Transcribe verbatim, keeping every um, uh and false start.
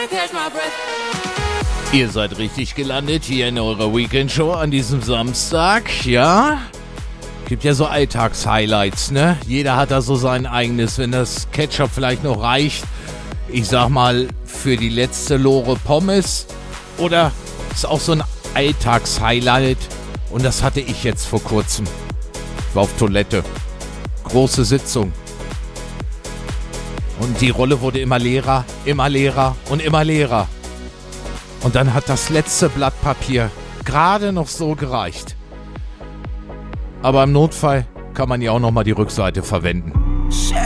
Ihr seid richtig gelandet hier in eurer Weekend-Show an diesem Samstag, ja? Gibt ja so Alltags-Highlights, ne? Jeder hat da so sein eigenes, wenn das Ketchup vielleicht noch reicht, ich sag mal, für die letzte Lore Pommes. Oder ist auch so ein Alltags-Highlight und das hatte ich jetzt vor kurzem. Ich war auf Toilette. Große Sitzung. Und die Rolle wurde immer leerer, immer leerer und immer leerer. Und dann hat das letzte Blatt Papier gerade noch so gereicht. Aber im Notfall kann man ja auch nochmal die Rückseite verwenden. Shit.